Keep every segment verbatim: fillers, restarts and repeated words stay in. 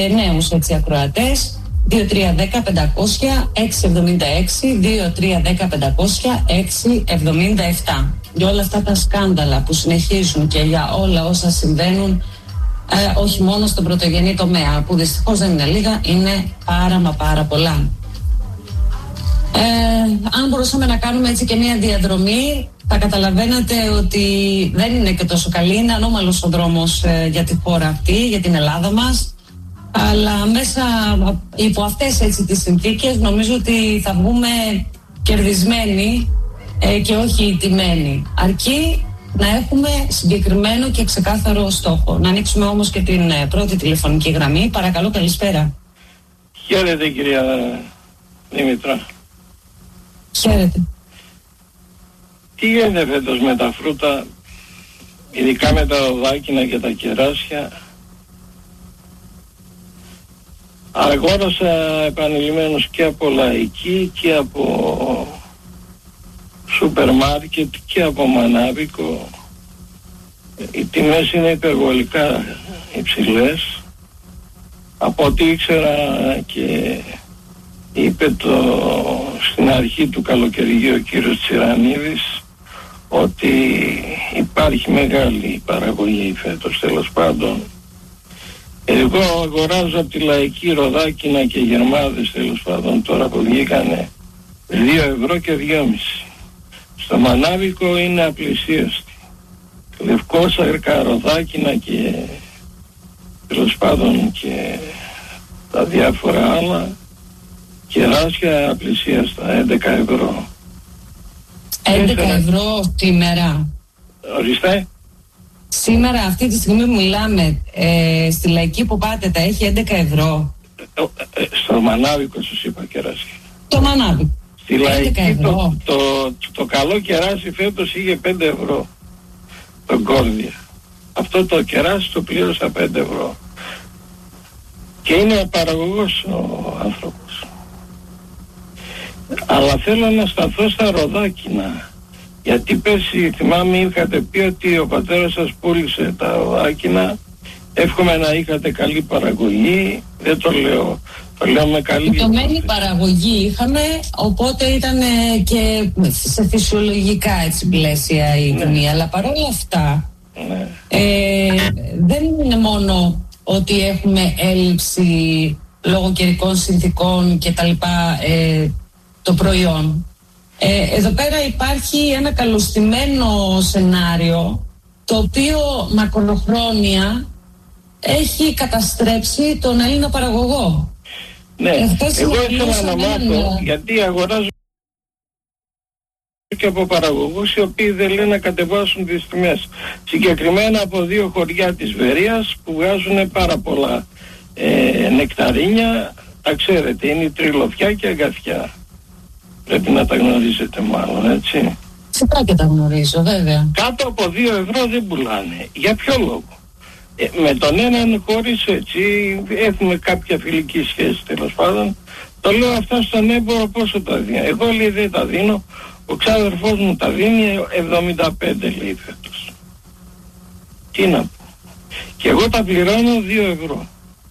νέους έτσι ακροατές. δύο τρία ένα μηδέν πεντακόσια έξι εβδομήντα έξι, δύο τρία ένα μηδέν πεντακόσια έξι εβδομήντα επτά. Για όλα αυτά τα σκάνδαλα που συνεχίζουν και για όλα όσα συμβαίνουν, ε, όχι μόνο στον πρωτογενή τομέα, που δυστυχώς δεν είναι λίγα, είναι πάρα μα πάρα πολλά. Ε, αν μπορούσαμε να κάνουμε έτσι και μια διαδρομή, θα καταλαβαίνατε ότι δεν είναι και τόσο καλή. Είναι ανώμαλος ο δρόμος ε, για τη χώρα αυτή, για την Ελλάδα μας. Αλλά μέσα υπό αυτές έτσι τις συνθήκες νομίζω ότι θα βγούμε κερδισμένοι ε, και όχι τιμένοι. Αρκεί να έχουμε συγκεκριμένο και ξεκάθαρο στόχο. Να ανοίξουμε όμως και την ε, πρώτη τηλεφωνική γραμμή. Παρακαλώ, καλησπέρα. Χαίρετε κυρία Δήμητρα. Χαίρετε. Τι γίνεται φέτος με τα φρούτα, ειδικά με τα ροδάκινα και τα κεράσια? Αγόρασα επανειλημμένως και από λαϊκή και από σούπερ μάρκετ και από μανάβικο. Οι τιμές είναι υπερβολικά υψηλές. Από ό,τι ήξερα και είπε το στην αρχή του καλοκαιριού ο κύριος Τσιρανίδης ότι υπάρχει μεγάλη παραγωγή φέτος, τέλος πάντων. Εγώ αγοράζω από τη λαϊκή ροδάκινα και γερμάδες, τέλος πάντων, τώρα που βγήκανε δύο ευρώ και δυόμισι. Στο μανάβικο είναι απλησίαστη. Λευκόσαρκα, ροδάκινα και τέλος πάντων και τα διάφορα άλλα κεράσια απλησίαστα, έντεκα ευρώ. έντεκα ευρώ τη μέρα. Ορίστε. Σήμερα αυτή τη στιγμή που μιλάμε, ε, στη λαϊκή που πάτε τα έχει έντεκα ευρώ. Ε, ε, στο μανάβικο σας είπα κεράσια. Το μανάβικο. Στη λαϊκή το, το, το, το καλό κεράσι φέτος είχε πέντε ευρώ. Το γκόρδια. Αυτό το κεράσι το πλήρωσα πέντε ευρώ. Και είναι παραγωγός ο άνθρωπος. Αλλά θέλω να σταθώ στα ροδάκινα. Γιατί πέρσι θυμάμαι είχατε πει ότι ο πατέρας σας πούλησε τα ροδάκινα. Εύχομαι να είχατε καλή παραγωγή. Δεν το λέω, το λέω με καλή Επιτομένη παραγωγή είχαμε, οπότε ήταν και σε φυσιολογικά έτσι πλαίσια η τιμή. Ναι. Αλλά παρόλα αυτά, ναι. ε, δεν είναι μόνο ότι έχουμε έλλειψη λόγω καιρικών συνθήκων και τα λοιπά ε, το προϊόν. Ε, εδώ πέρα υπάρχει ένα καλωστημένο σενάριο το οποίο μακροχρόνια έχει καταστρέψει τον Έλληνα παραγωγό. Ναι, εγώ ήθελα να μάθω γιατί αγοράζω και από παραγωγούς οι οποίοι δεν λένε να κατεβάσουν τις τιμές. Συγκεκριμένα από δύο χωριά της Βερίας που βγάζουν πάρα πολλά ε, νεκταρίνια. Τα ξέρετε, είναι η Τριλοφιά και η Αγκαθιά. Πρέπει να τα γνωρίζετε μάλλον, έτσι. Φυσικά και τα γνωρίζω, βέβαια. Κάτω από δύο ευρώ δεν πουλάνε. Για ποιο λόγο? Ε, με τον έναν χωρίς έτσι έχουμε κάποια φιλική σχέση, τέλος πάντων. Το λέω αυτά στον έμπορο πόσο τα δίνω. Εγώ λέει δεν τα δίνω. Ο ξάδερφός μου τα δίνει εβδομήντα πέντε λέει φέτος. Τι να πω. Και εγώ τα πληρώνω δύο ευρώ.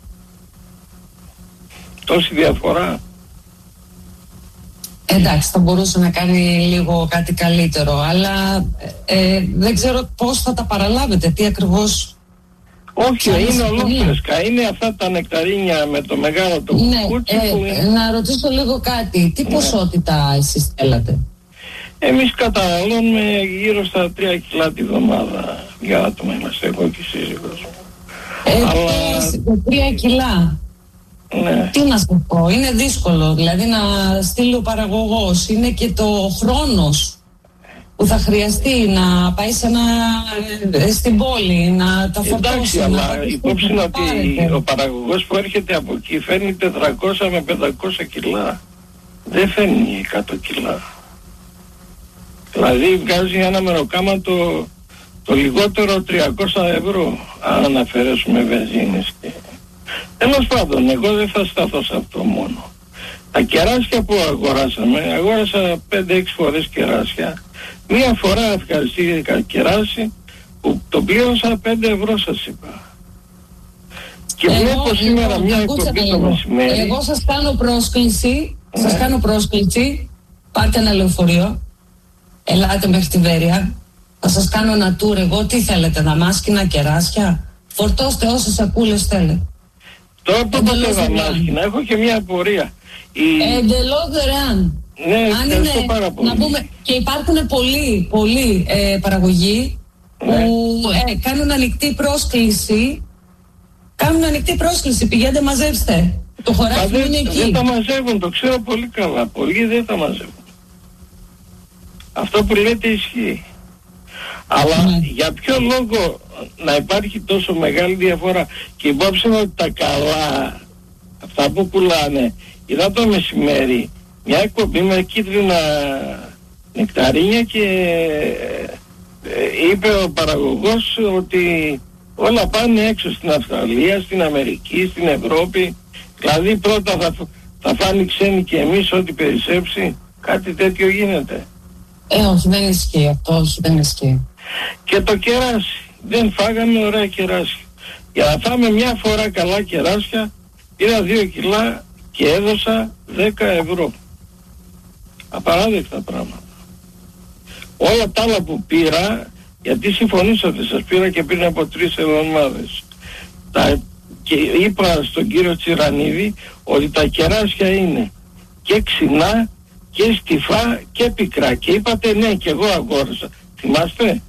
Τόση διαφορά. Εντάξει, θα μπορούσε να κάνει λίγο κάτι καλύτερο, αλλά ε, δεν ξέρω πώς θα τα παραλάβετε, τι ακριβώς. Όχι, είναι ολόφρεσκα, είναι αυτά τα νεκταρίνια με το μεγάλο το ναι, κουκούτσι ε, που είναι... Να ρωτήσω λίγο κάτι, τι ναι. ποσότητα εσείς θέλατε? Εμείς καταναλώνουμε γύρω στα τρία κιλά τη βδομάδα, για άτομα είμαστε εγώ και η σύζυγος μου. Ε, Αλλά... τρία κιλά. Ναι. Τι να σου πω, είναι δύσκολο, δηλαδή να στείλει ο παραγωγός, είναι και το χρόνος που θα χρειαστεί να πάει σε ένα, στην πόλη, να τα φορτώσει. Εντάξει, αλλά υπόψη είναι ότι πάρετε. Ο παραγωγός που έρχεται από εκεί φέρνει τετρακόσια με πεντακόσια κιλά, δεν φέρνει εκατό κιλά. Δηλαδή βγάζει ένα μεροκάματο το λιγότερο τριακόσια ευρώ, αν αφαιρέσουμε βενζίνες και... Τέλος πάντων, εγώ δεν θα σταθώ σε αυτό μόνο. Τα κεράσια που αγοράσαμε, αγόρασα πέντε έξι φορές κεράσια. Μία φορά ευχαριστήθηκα κεράσι που το πλήρωσα πέντε ευρώ σας είπα. Και εγώ, βλέπω σήμερα εγώ, μια εκπομπή το μεσημέρι. Εγώ σας κάνω πρόσκληση, ναι. σας κάνω πρόσκληση, πάρτε ένα λεωφορείο, ελάτε μέχρι τη Βέρεια, θα σας κάνω ένα tour εγώ, τι θέλετε, δαμάσκηνα, κεράσια, φορτώστε όσες σακούλες θέλετε. Τώρα που το λέω δαμάσκηνα, έχω και μια απορία. Η... Εντελώς δωρεάν. Ναι, αν είναι, πάρα πολύ. Να πούμε, και υπάρχουν πολλοί, πολλοί ε, παραγωγοί ναι. που ε, κάνουν ανοιχτή πρόσκληση. Κάνουν ανοιχτή πρόσκληση, πηγαίνετε μαζεύστε. Το χωράφι δεν, είναι εκεί. Δεν τα μαζεύουν, το ξέρω πολύ καλά. Πολλοί δεν τα μαζεύουν. Αυτό που λέτε ισχύει. Αλλά ναι. για ποιο λόγο να υπάρχει τόσο μεγάλη διαφορά? Και υπόψη ότι τα καλά, αυτά που πουλάνε, είδα το μεσημέρι μια εκπομπή με κίτρινα νεκταρίνια και ε, είπε ο παραγωγός ότι όλα πάνε έξω στην Αυστραλία, στην Αμερική, στην Ευρώπη. Δηλαδή πρώτα θα, θα φάνει ξένοι και εμείς ό,τι περισσέψει. Κάτι τέτοιο γίνεται. Ε, όχι, δεν ισχύει αυτό, όχι, δεν ισχύει. Και το κεράσι. Δεν φάγαμε ωραία κεράσια. Για να φάμε μια φορά καλά κεράσια, πήρα δύο κιλά και έδωσα δέκα ευρώ. Απαράδεκτα πράγματα. Όλα τα άλλα που πήρα, γιατί συμφωνήσατε, σας πήρα και πριν από τρεις εβδομάδες. Τα, και είπα στον κύριο Τσιρανίδη ότι τα κεράσια είναι και ξινά και στιφά και πικρά. Και είπατε ναι, και εγώ αγόρασα. Θυμάστε?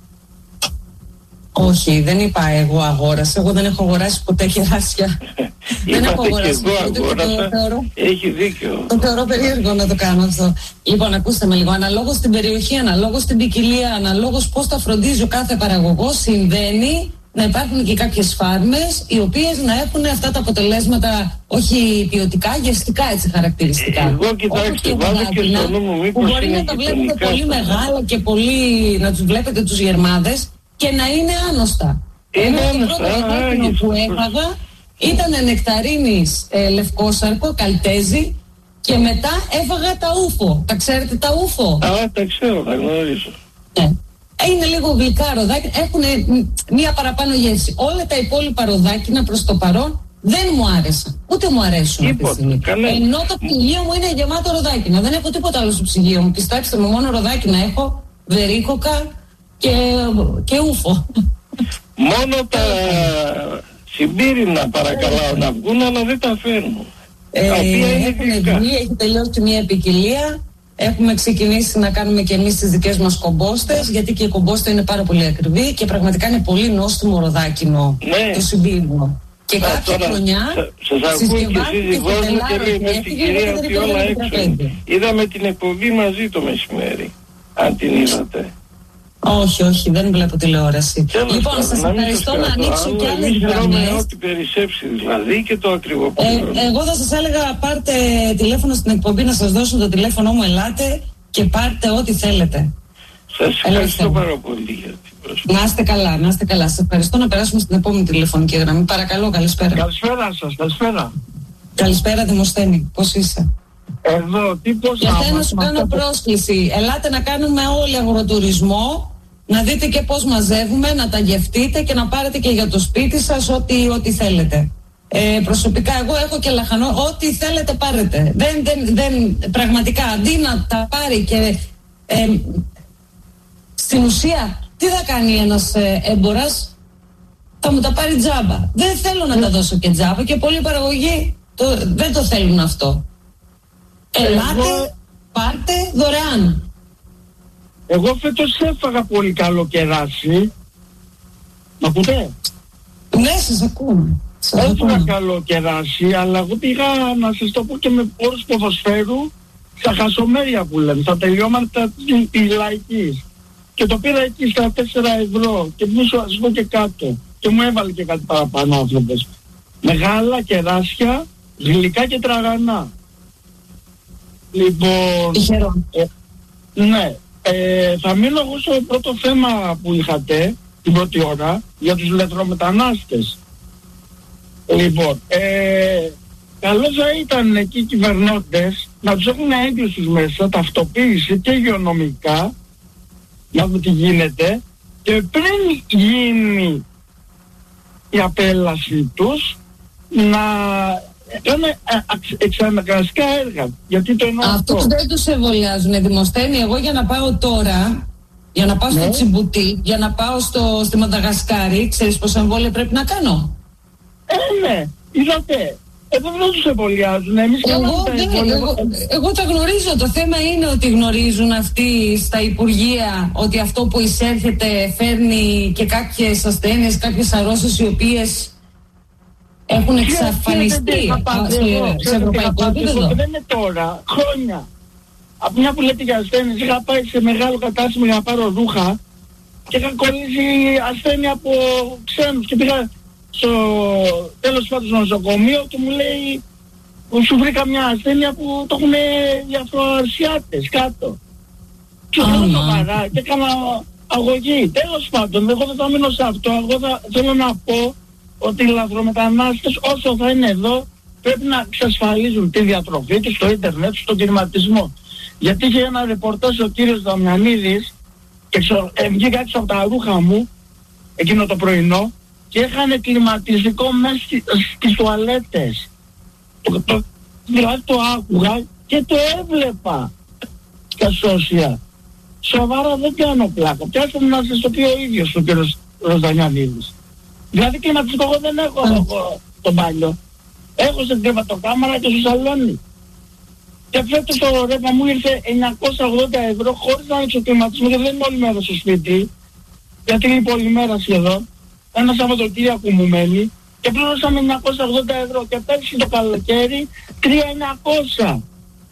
Όχι, δεν είπα εγώ αγόρασα. Εγώ δεν έχω αγοράσει ποτέ κεράσια. Δεν έχω αγοράσει. Και εγώ αγόρασα. Θεωρώ, έχει δίκιο. Το θεωρώ περίεργο να το κάνω αυτό. Λοιπόν, ακούστε με λίγο. Αναλόγως στην περιοχή, αναλόγως στην ποικιλία, αναλόγως πώς τα φροντίζει ο κάθε παραγωγός, συμβαίνει να υπάρχουν και κάποιες φάρμες οι οποίες να έχουν αυτά τα αποτελέσματα, όχι ποιοτικά, γευστικά έτσι χαρακτηριστικά. Εγώ κοιτάξτε, βάζω και στο νου μου μήπως μπορεί να τα βλέπετε πολύ μεγάλα και πολύ, να τους βλέπετε τους γερμάδες και να είναι άνοστα. Είναι Ένα άνοστα. Το πρώτο δάκρυνο που έφαγα ήταν νεκταρίνης ε, λευκόσαρκο, καλτέζι και μετά έφαγα τα ούφο. Τα ξέρετε τα ούφο? Α, τα ξέρω, τα γνωρίζω. Ναι. Είναι λίγο γλυκά ροδάκινα, έχουν μία παραπάνω γεύση. Όλα τα υπόλοιπα ροδάκινα προς το παρόν δεν μου άρεσαν. Ούτε μου αρέσουν αυτή τη στιγμή. Ενώ το ψυγείο μου είναι γεμάτο ροδάκινα. Δεν έχω τίποτα άλλο στο ψυγείο μου. Πιστέψτε με, μόνο ροδάκινα έχω, βερίκοκα και, και ούφο. Μόνο τα συμπίρινα παρακαλάω να βγουν, αλλά δεν τα φέρνουν. Ε, τα οποία είναι έχουν βγει, έχει τελειώσει μια ποικιλία. Έχουμε ξεκινήσει να κάνουμε και εμείς τις δικές μας κομπόστες, γιατί και η κομπόστα είναι πάρα πολύ ακριβή και πραγματικά είναι πολύ νόστιμο ροδάκινο ναι. το συμπίρινο. Και Α, κάποια τώρα, χρονιά σας ακούω και εσείς δικός μου και λέει με στην κυρία ότι όλα έξω. Είδαμε την εκπομπή μαζί το μεσημέρι, αν την είδατε. Όχι, όχι, δεν βλέπω τηλεόραση. Τέλος λοιπόν, τώρα, σας ευχαριστώ να ανοίξω κι άλλες γραμμές. Ό,τι περισσέψει δηλαδή και το ακριβοπληρώνω. Ε, εγώ θα σας έλεγα πάρτε τηλέφωνο στην εκπομπή να σας δώσω το τηλέφωνο μου, ελάτε και πάρτε ό,τι θέλετε. Σας ευχαριστώ πάρα πολύ για την προσοχή. Να είστε καλά, να είστε καλά. Σας ευχαριστώ, να περάσουμε στην επόμενη τηλεφωνική γραμμή. Παρακαλώ, καλησπέρα. Καλησπέρα σας, καλησπέρα. Καλησπέρα Δημοσθένη, πώς είσαι? Εδώ, τι πώς για να σου κάνω πρόσκληση. Ελάτε να κάνουμε όλοι αγροτουρισμό, να δείτε και πώς μαζεύουμε, να τα γευτείτε και να πάρετε και για το σπίτι σας ό,τι, ό,τι θέλετε. Ε, προσωπικά εγώ έχω και λαχανό, ό,τι θέλετε πάρετε. Δεν, δεν, δεν, πραγματικά αντί να τα πάρει και ε, στην ουσία τι θα κάνει ένας ε, έμπορας? Θα μου τα πάρει τζάμπα. Δεν θέλω να τα δώσω και τζάμπα και πολλοί παραγωγοί το, δεν το θέλουν αυτό. Ελάτε, εγώ, πάρτε δωρεάν. Εγώ φέτος έφαγα πολύ καλό κεράσι. Μ' ακούτε? Ναι, σας ακούμε. Έφαγα καλό κεράσι, αλλά εγώ πήγα να σας το πω και με όρους ποδοσφαίρου στα χασομέρια που λένε, στα τελειώματα της λαϊκής. Και το πήρα εκεί στα τέσσερα ευρώ και μη σου πω και κάτω. Και μου έβαλε και κάτι παραπάνω άνθρωπος. Μεγάλα κεράσια, γλυκά και τραγανά. Λοιπόν, ε, ναι, ε, θα μείνω εγώ στο πρώτο θέμα που είχατε την πρώτη ώρα για τους λαθρομετανάστες. Λοιπόν, ε, καλό θα ήταν εκεί οι κυβερνώντες να τους έχουν έγκλησους μέσα, ταυτοποίηση και υγειονομικά, να δούμε τι γίνεται, και πριν γίνει η απέλαση τους να κάνουν εξαναγκαστικά έργα. Γιατί το εννοώ αυτό. Αυτούς δεν τους εμβολιάζουν, Δημοσθένη. Εγώ για να πάω τώρα, για να πάω ναι. στο Τσιμπούτι, για να πάω στο, στη Μαδαγασκάρη, ξέρεις πόσα εμβόλια πρέπει να κάνω? Ε, ναι, είδατε. Εδώ δεν τους εμβολιάζουν. Εμείς εγώ, τα εγώ, εγώ, εγώ τα γνωρίζω. Το θέμα είναι ότι γνωρίζουν αυτοί στα Υπουργεία ότι αυτό που εισέρχεται φέρνει και κάποιες ασθένειες, κάποιες αρρώσεις οι οποίες έχουν εξαφανιστεί σε ευρωπαϊκό επίπεδο. Δεν είναι τώρα, χρόνια. Από μια που λέτε για ασθένειες, είχα πάει σε μεγάλο κατάστημα για να πάρω ρούχα και είχα κολλήσει ασθένεια από ξένους και πήγα στο τέλος πάντων στο νοσοκομείο και μου λέει σου βρήκα μια ασθένεια που το έχουν οι Αφροασιάτες κάτω. Και θέλω το παρά και έκανα αγωγή. Τέλος πάντων, εγώ δεν θα μείνω σε αυτό. Εγώ θα, θέλω να πω ότι οι λαθρομετανάστες όσο θα είναι εδώ πρέπει να εξασφαλίζουν τη διατροφή τους, στο ίντερνετ, στον κλιματισμό. Γιατί είχε ένα ρεπορτάζ ο κύριος Δαμιανίδης και εξω, ε, βγήκα έξω από τα ρούχα μου εκείνο το πρωινό και είχαν κλιματιστικό μέσα στις, στις τουαλέτες. Το, το, δηλαδή το άκουγα και το έβλεπα στα social. Σοβαρά δεν κάνω πλάκα. Πιάστε να σας το πει ο ίδιος ο κύριος Δαμιανίδης. Δηλαδή κλιματιστικό εγώ δεν έχω mm. εγώ, το μπάνιο. Έχω σε κρεβατοκάμαρα και στο σαλόνι. Και φέτος το ρεύμα μου ήρθε εννιακόσια ογδόντα ευρώ χωρίς να ανοίξω κλιματισμό γιατί δεν είναι όλη μέρα στο σπίτι. Γιατί είναι πολυμέρα σχεδόν. Ένα Σαββατοκύριακο μου μένει και πλήρωσαμε εννιακόσια ογδόντα ευρώ και πέρσι το καλοκαίρι τρεις χιλιάδες εννιακόσια.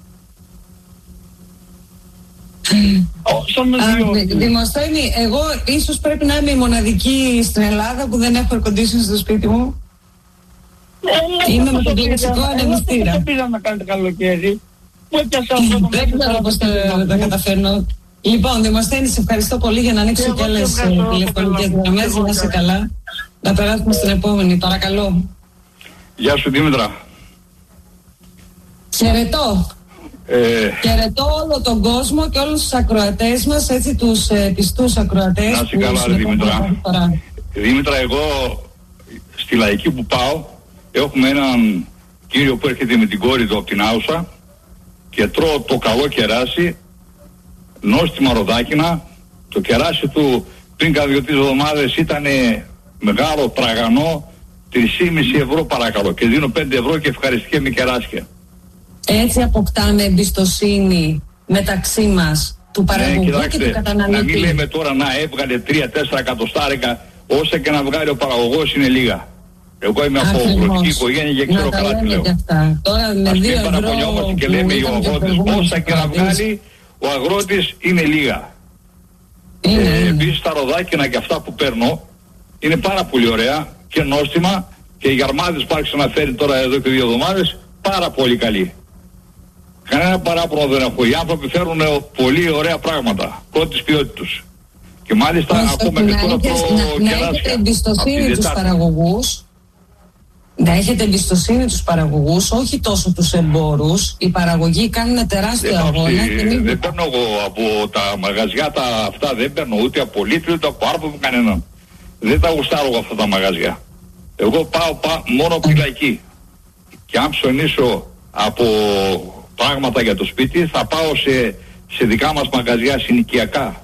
Δημοσθένη, εγώ ίσως πρέπει να είμαι η μοναδική στην Ελλάδα που δεν έχω air conditioning στο σπίτι μου. Ε, είμαι με τον κλασικό ανεμιστήρα. Δεν πήγα να κάνετε καλοκαίρι. Δεν ξέρω πώς τα καταφέρνω. Λοιπόν, Δημοσθένη, σε ευχαριστώ πολύ για να ανοίξω και άλλες τηλεφωνικές γραμμές. Να είσαι καλά. Να περάσουμε στην επόμενη, παρακαλώ. Γεια σου, Δήμητρα. Χαιρετώ. Ε... Χαιρετώ όλο τον κόσμο και όλους τους ακροατές μας, έτσι τους ε, πιστούς ακροατές. Να είσαι καλά, Δήμητρα. Δήμητρα, εγώ στη Λαϊκή που πάω έχουμε έναν κύριο που έρχεται με την κόρη του από την Άουσα και τρώω το καλό κεράσι, νόστιμα ροδάκινα. Το κεράσι του πριν κάνα δύο-τρεις εβδομάδες ήταν μεγάλο, τραγανό, τρία και μισό ευρώ παρακαλώ και δίνω πέντε ευρώ και ευχαριστήκε με κεράσια. Έτσι αποκτάμε εμπιστοσύνη μεταξύ μας του παραγωγού ναι, κοιτάξτε, και του καταναλωτή. Να μην λέμε τώρα να έβγαλε τρία τέσσερα εκατοστάρικα, όσα και να βγάλει ο παραγωγός είναι λίγα. Εγώ είμαι από αγροτική οικογένεια και ξέρω καλά τι λέω. Τώρα με ας δύο μην παραπονιόμαστε και λέμε οι αγρότες όσα και να βγάλει ο αγρότης είναι λίγα. Είναι, ε, είναι. Επίσης τα ροδάκινα και αυτά που παίρνω είναι πάρα πολύ ωραία και νόστιμα και οι γαρμάδες που άρχισαν να φέρει τώρα εδώ και δύο εβδομάδες πάρα πολύ καλή. Κανένα παράπονο δεν έχω. Οι άνθρωποι φέρουν πολύ ωραία πράγματα, πρώτης ποιότητας. Και μάλιστα Ώστε ακόμα και τώρα το να, να έχετε εμπιστοσύνη τους παραγωγούς, να έχετε εμπιστοσύνη τους παραγωγούς, όχι τόσο τους εμπόρους. Οι παραγωγοί κάνουν τεράστιο δεν αγώνα. Αυτή, και μην... Δεν παίρνω εγώ από τα μαγαζιά τα αυτά, δεν παίρνω ούτε από πολίτη ούτε από άρπο με κανέναν. Δεν τα γουστάρω εγώ αυτά τα μαγαζιά. Εγώ πάω, πάω μόνο από τη Λαϊκή. Και αν ψωνίσω από πράγματα για το σπίτι θα πάω σε, σε δικά μας μαγαζιά συνοικιακά.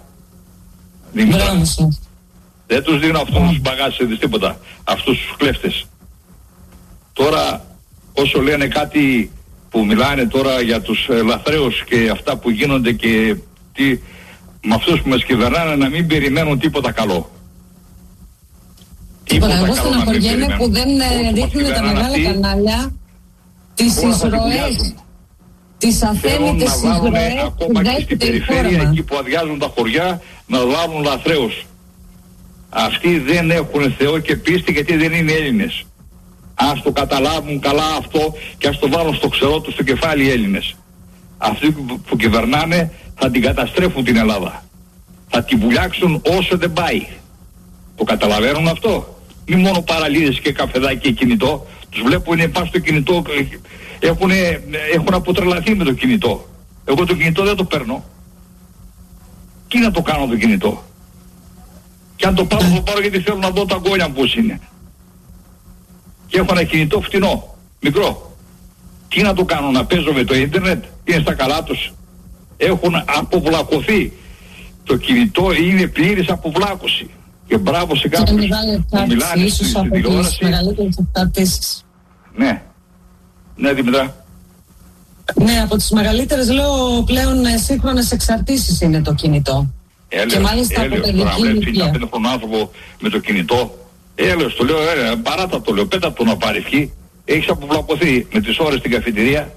Δεν τους δίνω αυτούς τους μπαγάσιδες τίποτα, αυτούς τους κλέφτες. Τώρα όσο λένε κάτι που μιλάνε τώρα για τους ε, λαθρέους και αυτά που γίνονται και τι, με αυτούς που μας κυβερνάνε να μην περιμένουν τίποτα καλό. Τίποτα, εγώ στεναχωριέμαι που δεν δείχνουν τα μεγάλα αυτοί, κανάλια τις εισρωές, τις αθέμητες εισρωές ακόμα και στην περιφέρεια εκεί που αδειάζουν τα χωριά να βάλουν λαθρέους. Αυτοί δεν έχουν Θεό και πίστη γιατί δεν είναι Έλληνες. Ας το καταλάβουν καλά αυτό και ας το βάλουν στο ξερό τους στο κεφάλι οι Έλληνες. Αυτοί που, που κυβερνάνε θα την καταστρέφουν την Ελλάδα. Θα την βουλιάξουν όσο δεν πάει. Το καταλαβαίνουν αυτό. Μη μόνο παραλίδες και καφεδάκι και κινητό. Τους βλέπω είναι πάνω στο κινητό. Έχουν, έχουν αποτρελαθεί με το κινητό. Εγώ το κινητό δεν το παίρνω. Τι να το κάνω το κινητό. Και αν το πάρω, το πάρω γιατί θέλω να δω τα γκόλια πώς είναι. και έχω ένα κινητό φτηνό, μικρό. Τι να το κάνω, να παίζω με το ίντερνετ, είναι στα καλά τους. Έχουν αποβλακωθεί. Το κινητό είναι πλήρης αποβλάκωση. Και μπράβο σε κάποιους που μιλάνε στην τηλεόραση. Μεγαλύτερες εξαρτήσεις. Ναι. Ναι, Δημητρά. Ναι, από τις μεγαλύτερες, λέω, πλέον σύγχρονες εξαρτήσεις είναι το κινητό. Έλεος, και μάλιστα έλεος, από παιδική ηλικία. πενήντα πέντε χρονών άνθρωπο με το κινητό. Έλεος, το λέω, έλεος, παράτα το λέω, πέτα το να πάρει ευχή. Έχεις αποβλαπωθεί με τις ώρες στην καφετηρία.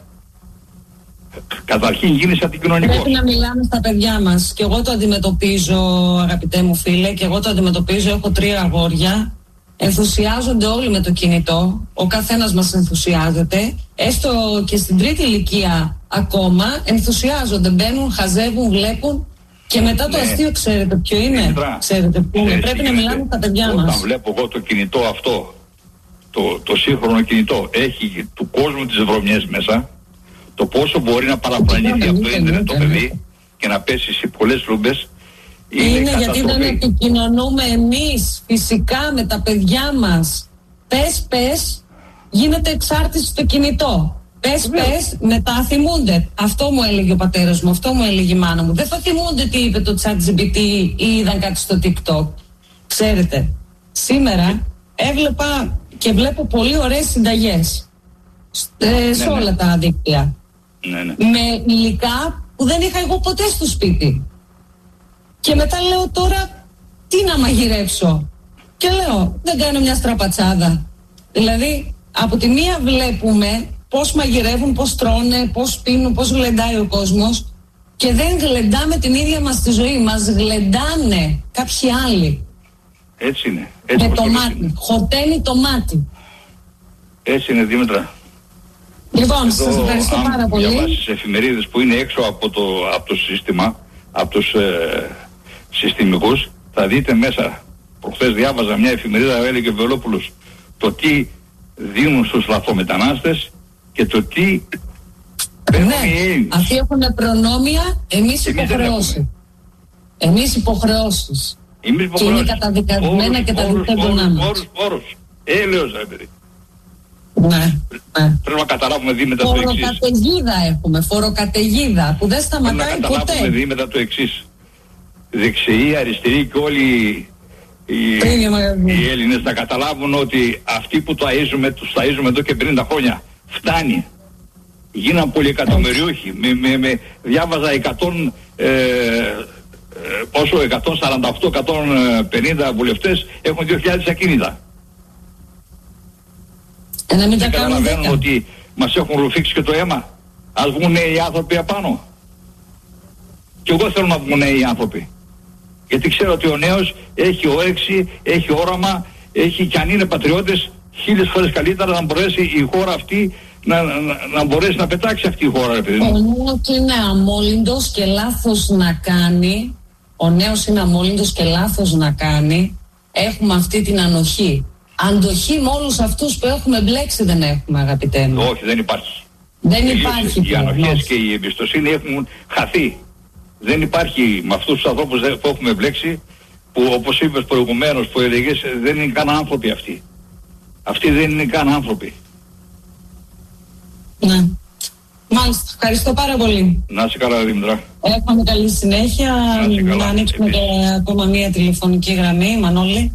Καταρχήν γίνεις αντικοινωνικός. Πρέπει να μιλάμε στα παιδιά μας. Και εγώ το αντιμετωπίζω, αγαπητέ μου φίλε, και εγώ το αντιμετωπίζω. Έχω τρία αγόρια. Ενθουσιάζονται όλοι με το κινητό. Ο καθένας μας ενθουσιάζεται. Έστω και στην τρίτη ηλικία ακόμα ενθουσιάζονται. Μπαίνουν, χαζεύουν, βλέπουν. Και μετά το ναι. αστείο, ξέρετε ποιο είναι. Δημητρά, ξέρετε ποιο είναι. Πρέπει γίνεται. να μιλάμε στα παιδιά Όταν μας. Όταν βλέπω εγώ το κινητό αυτό, το, το σύγχρονο κινητό, έχει του κόσμου τις βρωμιές μέσα. Το πόσο μπορεί να παραπλανηθεί από το ίντερνετ το παιδί και να πέσει σε πολλές λούμπες. Είναι, είναι γιατί δεν επικοινωνούμε εμείς φυσικά με τα παιδιά μας. Πες, πες, γίνεται εξάρτηση στο κινητό. Πες, yeah. πες, μετά θυμούνται. Αυτό μου έλεγε ο πατέρας μου, αυτό μου έλεγε η μάνα μου. Δεν θα θυμούνται τι είπε το ChatGPT ή είδαν κάτι στο TikTok. Ξέρετε, σήμερα έβλεπα και βλέπω πολύ ωραίες συνταγές ε, σε ναι, όλα ναι. τα δίκτυα. Ναι, ναι. Με υλικά που δεν είχα εγώ ποτέ στο σπίτι. Και μετά λέω τώρα τι να μαγειρέψω. Και λέω δεν κάνω μια στραπατσάδα. Δηλαδή από τη μία βλέπουμε πώς μαγειρεύουν, πώς τρώνε, πώς πίνουν, πώς γλεντάει ο κόσμος και δεν γλεντάμε την ίδια μας τη ζωή. Μας γλεντάνε κάποιοι άλλοι. Έτσι είναι. Έτσι με το μάτι. Χορταίνει το μάτι. Έτσι είναι, Δήμητρα. Λοιπόν, εδώ, σας ευχαριστώ αν πάρα πολύ. Αν διαβάσεις εφημερίδες που είναι έξω από το, από το σύστημα, από τους ε, συστημικούς, θα δείτε μέσα. Προχθές διάβαζα μια εφημερίδα, έλεγε ο Βελόπουλος, το τι δίνουν στους λαθρομετανάστες και το τι παίρνουν οι Έλληνες. Αυτοί έχουν προνόμια, εμείς υποχρεώσεις. Εμείς υποχρεώσεις. Εμείς υποχρεώσεις. Και είναι καταδικασμένα και τα δικαιώματά μας. Όρους, όρους. Έλεος, ρε παιδί. Ναι, ναι. Πρέπει να καταλάβουμε δίμετα το εξής. Φοροκαταιγίδα έχουμε, φοροκαταιγίδα που δεν σταματάει ποτέ. Πρέπει να καταλάβουμε δίμετα το εξής. Δεξιοί, αριστεροί και όλοι οι, οι Έλληνες να καταλάβουν ότι αυτοί που ταΐζουμε, τους ταΐζουμε εδώ και πενήντα χρόνια, φτάνει. Γίναν πολυεκατομμυριούχοι. Με, με, με, διάβαζα εκατό, ε, πόσο, εκατόν σαράντα οκτώ με εκατόν πενήντα βουλευτές έχουν δύο χιλιάδες ακίνητα. Ε, να μην δεν τα καταλαβαίνουν ότι μας έχουν ρουφήξει και το αίμα. Ας βγουν νέοι άνθρωποι απάνω. Και εγώ θέλω να βγουν νέοι άνθρωποι. Γιατί ξέρω ότι ο νέος έχει όρεξη, έχει όραμα, έχει, και αν είναι πατριώτες, χίλιες φορές καλύτερα να μπορέσει η χώρα αυτή να, να, να μπορέσει να πετάξει αυτή η χώρα. Επειδή. Ο νέος είναι αμόλυντος και λάθος να κάνει. Ο νέος είναι αμόλυντος και λάθος να κάνει. Έχουμε αυτή την ανοχή. Αντοχή με όλους αυτούς που έχουμε μπλέξει δεν έχουμε, αγαπητέ μου. Όχι, δεν υπάρχει. Δεν υπάρχει. Οι ανοχές και η εμπιστοσύνη έχουν χαθεί. Δεν υπάρχει με αυτούς τους ανθρώπους που έχουμε μπλέξει, που όπως είπες προηγουμένως, που έλεγες, δεν είναι καν άνθρωποι αυτοί. Αυτοί δεν είναι καν άνθρωποι. Ναι. Μάλιστα. Ευχαριστώ πάρα πολύ. Να είσαι καλά, Δήμητρα. Έχουμε καλή συνέχεια. Να, να ανοίξουμε και ακόμα μία τηλεφωνική γραμμή. Μανώλη.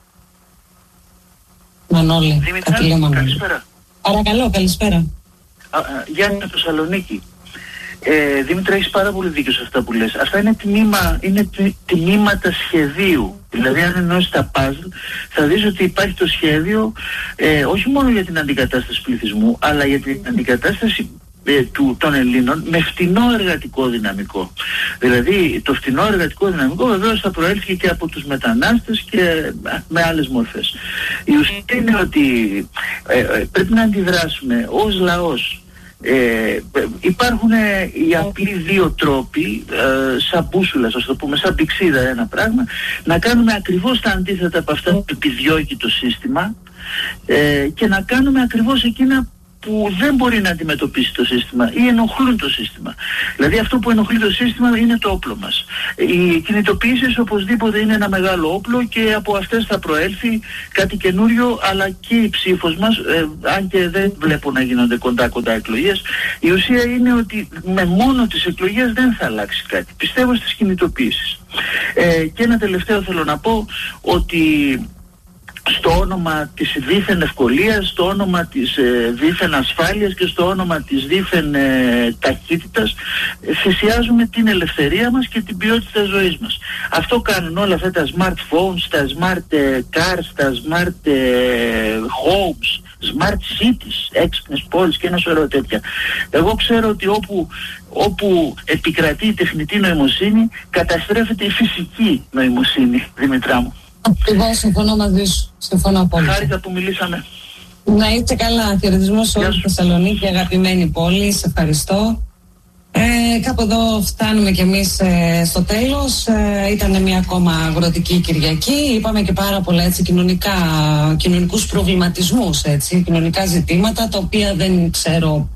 Μανώλη. Δήμητρα, καλησπέρα. Παρακαλώ, καλησπέρα. Α, Γιάννη από Θεσσαλονίκη. Ε, Δήμητρα, έχεις πάρα πολύ δίκιο σε αυτά που λες. Αυτά είναι τμήμα, είναι τμήματα σχεδίου. Δηλαδή, αν ενώσεις τα παζλ, θα δεις ότι υπάρχει το σχέδιο ε, όχι μόνο για την αντικατάσταση πληθυσμού, αλλά για την αντικατάσταση ε, του, των Ελλήνων με φτηνό εργατικό δυναμικό. Δηλαδή, το φτηνό εργατικό δυναμικό βεβαίως θα προέλθει και από τους μετανάστες και με άλλες μορφές. Η ουσία είναι ότι ε, ε, πρέπει να αντιδράσουμε ως λαός. Ε, υπάρχουν ε, οι απλοί δύο τρόποι ε, σαν μπούσουλα, ας το πούμε, σαν πηξίδα ένα πράγμα, να κάνουμε ακριβώς τα αντίθετα από αυτά που επιδιώκει το σύστημα ε, και να κάνουμε ακριβώς εκείνα που δεν μπορεί να αντιμετωπίσει το σύστημα ή ενοχλούν το σύστημα. Δηλαδή αυτό που ενοχλεί το σύστημα είναι το όπλο μας. Οι κινητοποιήσεις οπωσδήποτε είναι ένα μεγάλο όπλο και από αυτές θα προέλθει κάτι καινούριο, αλλά και η ψήφος μας, ε, αν και δεν βλέπω να γίνονται κοντά-κοντά εκλογές, η ουσία είναι ότι με μόνο τις εκλογές δεν θα αλλάξει κάτι. Πιστεύω στις κινητοποιήσεις. Ε, και ένα τελευταίο θέλω να πω, ότι στο όνομα της δίθεν ευκολίας, στο όνομα της ε, δίθεν ασφάλειας και στο όνομα της δίθεν ε, ταχύτητας ε, θυσιάζουμε την ελευθερία μας και την ποιότητα ζωής μας. Αυτό κάνουν όλα αυτά τα smartphones, τα smart ε, cars, τα smart ε, homes, smart cities, έξυπνες πόλεις και ένα σωρό τέτοια. Εγώ ξέρω ότι όπου, όπου επικρατεί η τεχνητή νοημοσύνη, καταστρέφεται η φυσική νοημοσύνη, Δημητρά μου. Εγώ συμφωνώ μαζί σου. Συμφωνώ απόλυτα. Χάρηκα που μιλήσαμε. Να είστε καλά. Χαιρετισμό σε όλη τη Θεσσαλονίκη, αγαπημένη πόλη. Σε ευχαριστώ. Ε, κάπου εδώ φτάνουμε κι εμείς ε, στο τέλος. Ε, ήταν μια ακόμα αγροτική Κυριακή. Είπαμε και πάρα πολλά έτσι, κοινωνικά, κοινωνικούς προβληματισμούς, έτσι, κοινωνικά ζητήματα, τα οποία δεν ξέρω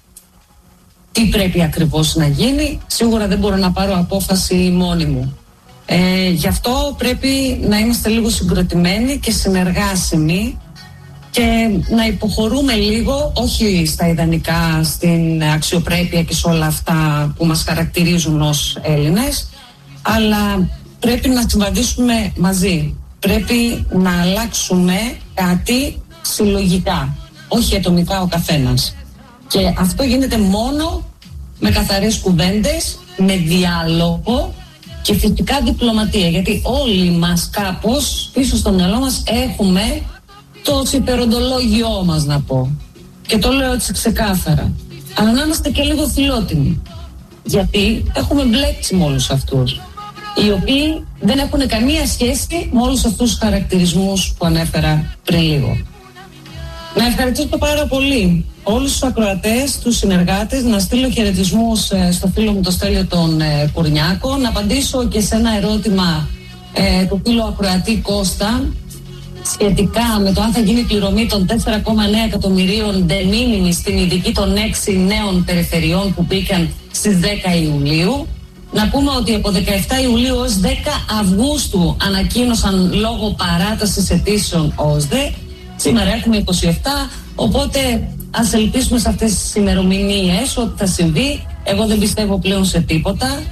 τι πρέπει ακριβώς να γίνει. Σίγουρα δεν μπορώ να πάρω απόφαση μόνη μου. Ε, γι' αυτό πρέπει να είμαστε λίγο συγκροτημένοι και συνεργάσιμοι και να υποχωρούμε λίγο, όχι στα ιδανικά, στην αξιοπρέπεια και σε όλα αυτά που μας χαρακτηρίζουν ως Έλληνες, αλλά πρέπει να συμβαδίσουμε μαζί. Πρέπει να αλλάξουμε κάτι συλλογικά, όχι ατομικά ο καθένας. Και αυτό γίνεται μόνο με καθαρές κουβέντες, με διάλογο και φυσικά διπλωματία, γιατί όλοι μας κάπως πίσω στο μυαλό μας έχουμε το τσιπεροντολόγιό μας, να πω, και το λέω έτσι ξεκάθαρα, αλλά να είμαστε και λίγο φιλότιμοι, γιατί έχουμε μπλέξει με όλους αυτούς οι οποίοι δεν έχουν καμία σχέση με όλους αυτούς τους χαρακτηρισμούς που ανέφερα πριν λίγο. Να ευχαριστήσω πάρα πολύ όλους τους ακροατές, τους συνεργάτες, να στείλω χαιρετισμούς ε, στο φίλο μου το Στέλιο τον ε, Κουρνιάκο, να απαντήσω και σε ένα ερώτημα ε, του φίλου ακροατή Κώστα σχετικά με το αν θα γίνει πληρωμή των τέσσερα κόμμα εννέα εκατομμυρίων de minimis στην ειδική των έξι νέων περιφερειών που μπήκαν στις δέκα Ιουλίου. Να πούμε ότι από δεκαεφτά Ιουλίου ως δέκα Αυγούστου ανακοίνωσαν λόγω παράτασης αιτήσεων ΟΣΔΕ. Σήμερα έχουμε είκοσι επτά, οπότε ας ελπίσουμε σε αυτές τις ημερομηνίες ότι θα συμβεί. Εγώ δεν πιστεύω πλέον σε τίποτα.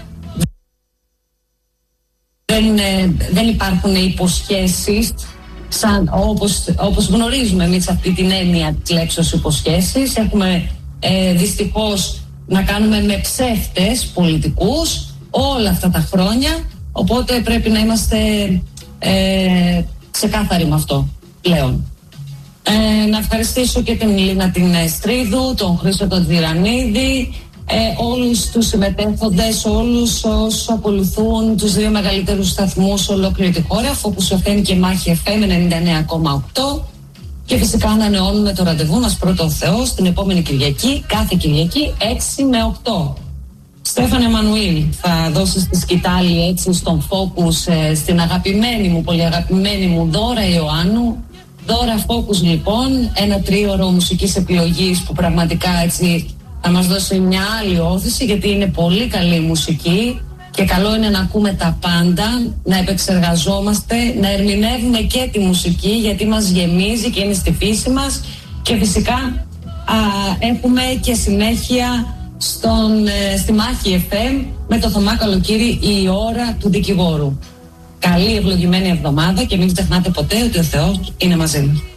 Δεν, ε, δεν υπάρχουν υποσχέσεις, σαν, όπως, όπως γνωρίζουμε εμείς αυτή την έννοια της λέξης υποσχέσεις. Έχουμε ε, δυστυχώς να κάνουμε με ψεύτες πολιτικούς όλα αυτά τα χρόνια, οπότε πρέπει να είμαστε ε, ξεκάθαροι με αυτό πλέον. Ε, να ευχαριστήσω και την Λίνα την Στρίδου, τον Χρήστο τον Τυραννίδη, ε, όλους τους συμμετέχοντες, όλους όσους ακολουθούν τους δύο μεγαλύτερους σταθμούς σε ολόκληρη τη χώρα, Focus εφ εμ και Μάχη εφ εμ ενενήντα εννέα κόμμα οκτώ, και φυσικά ανανεώνουμε το ραντεβού μας πρώτο ο Θεός την επόμενη Κυριακή, κάθε Κυριακή έξι με οκτώ. Στέφανε Εμμανουήλ, θα δώσεις τη σκητάλη έτσι στον Focus, ε, στην αγαπημένη μου, πολύ αγαπημένη μου Δώρα Ιωάννου. Δώρα Focus λοιπόν, ένα τρίωρο μουσικής επιλογής που πραγματικά έτσι θα μας δώσει μια άλλη όθηση, γιατί είναι πολύ καλή μουσική και καλό είναι να ακούμε τα πάντα, να επεξεργαζόμαστε, να ερμηνεύουμε και τη μουσική, γιατί μας γεμίζει και είναι στη φύση μας, και φυσικά α, έχουμε και συνέχεια στον, ε, στη Μάχη εφ εμ με το Θωμά Καλοκύρη, η ώρα του δικηγόρου. Καλή ευλογημένη εβδομάδα και μην ξεχνάτε ποτέ ότι ο Θεός είναι μαζί μας.